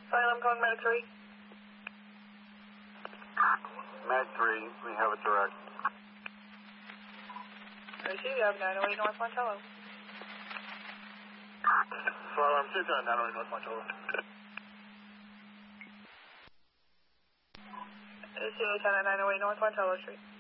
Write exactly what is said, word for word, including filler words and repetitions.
Fine, I'm calling Mag three. Mag three, we have a direct. I see you have nine oh eight North Montello. Fire alarm two, nine oh eight North Montello. I see you ten at nine oh eight North Montello Street.